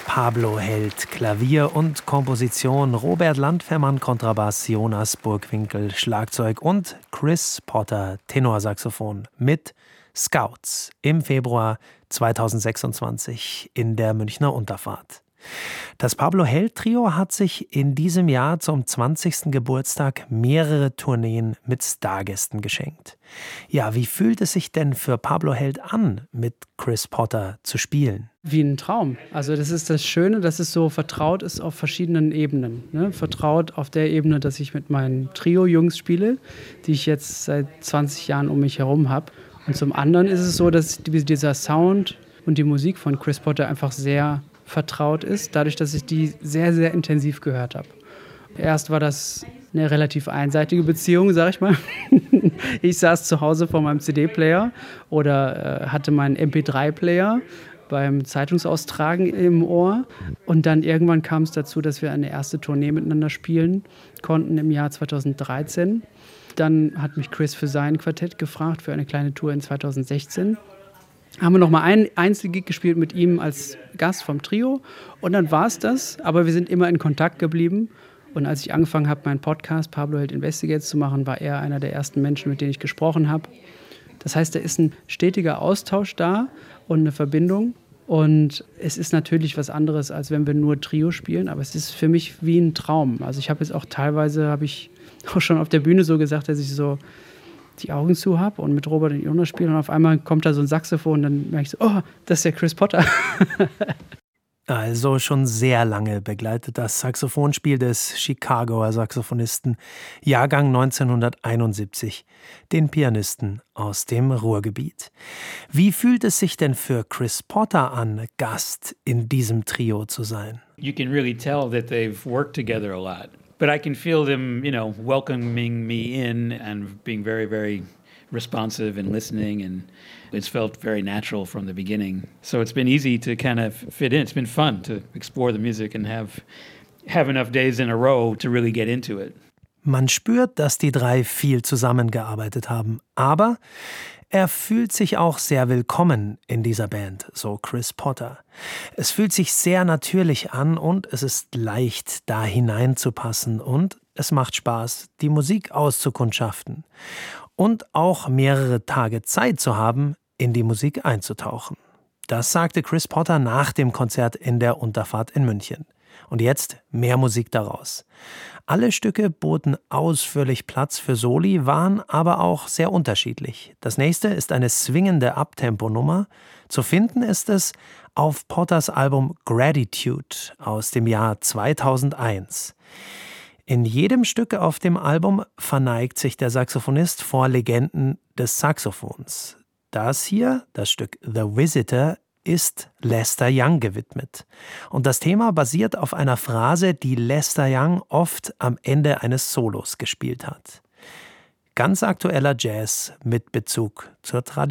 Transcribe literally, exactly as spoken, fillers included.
Pablo Held Klavier und Komposition, Robert Landfermann Kontrabass, Jonas Burgwinkel Schlagzeug und Chris Potter Tenorsaxophon mit Scouts im Februar zweitausendsechsundzwanzig in der Münchner Unterfahrt. Das Pablo Held Trio hat sich in diesem Jahr zum zwanzigsten Geburtstag mehrere Tourneen mit Stargästen geschenkt. Ja, wie fühlt es sich denn für Pablo Held an, mit Chris Potter zu spielen? Wie ein Traum. Also das ist das Schöne, dass es so vertraut ist auf verschiedenen Ebenen. Ne? Vertraut auf der Ebene, dass ich mit meinen Trio-Jungs spiele, die ich jetzt seit zwanzig Jahren um mich herum habe. Und zum anderen ist es so, dass dieser Sound und die Musik von Chris Potter einfach sehr vertraut ist, dadurch, dass ich die sehr, sehr intensiv gehört habe. Erst war das eine relativ einseitige Beziehung, sag ich mal. Ich saß zu Hause vor meinem C D-Player oder äh, hatte meinen M P drei Player beim Zeitungsaustragen im Ohr. Und dann irgendwann kam es dazu, dass wir eine erste Tournee miteinander spielen konnten im Jahr zweitausenddreizehn. Dann hat mich Chris für sein Quartett gefragt, für eine kleine Tour in zweitausendsechzehn. Haben wir noch mal einen Einzelgig gespielt mit ihm als Gast vom Trio. Und dann war es das. Aber wir sind immer in Kontakt geblieben. Und als ich angefangen habe, meinen Podcast Pablo Held Investigates zu machen, war er einer der ersten Menschen, mit denen ich gesprochen habe. Das heißt, da ist ein stetiger Austausch da und eine Verbindung. Und es ist natürlich was anderes, als wenn wir nur Trio spielen. Aber es ist für mich wie ein Traum. Also ich habe jetzt auch teilweise, habe ich auch schon auf der Bühne so gesagt, dass ich so die Augen zu habe und mit Robert und Jonas spiele. Und auf einmal kommt da so ein Saxophon und dann merke ich so, oh, das ist der Chris Potter. Also schon sehr lange begleitet das Saxophonspiel des Chicagoer Saxophonisten Jahrgang neunzehnhunderteinundsiebzig den Pianisten aus dem Ruhrgebiet. Wie fühlt es sich denn für Chris Potter an, Gast in diesem Trio zu sein? You can really tell that they've worked together a lot. But I can feel them, you know, welcoming me in and being very, very responsive and listening, and it's felt very natural from the beginning. So it's been easy to kind of fit in. It's been fun to explore the music and have have enough days in a row to really get into it. Man spürt, dass die drei viel zusammengearbeitet haben, aber er fühlt sich auch sehr willkommen in dieser Band, so Chris Potter. Es fühlt sich sehr natürlich an und es ist leicht, da hineinzupassen und es macht Spaß, die Musik auszukundschaften und auch mehrere Tage Zeit zu haben, in die Musik einzutauchen. Das sagte Chris Potter nach dem Konzert in der Unterfahrt in München. Und jetzt mehr Musik daraus. Alle Stücke boten ausführlich Platz für Soli, waren aber auch sehr unterschiedlich. Das nächste ist eine swingende Uptempo-Nummer. Zu finden ist es auf Potters Album Gratitude aus dem Jahr zweitausendeins. In jedem Stück auf dem Album verneigt sich der Saxophonist vor Legenden des Saxophons. Das hier, das Stück The Visitor, ist Lester Young gewidmet. Und das Thema basiert auf einer Phrase, die Lester Young oft am Ende eines Solos gespielt hat. Ganz aktueller Jazz mit Bezug zur Tradition.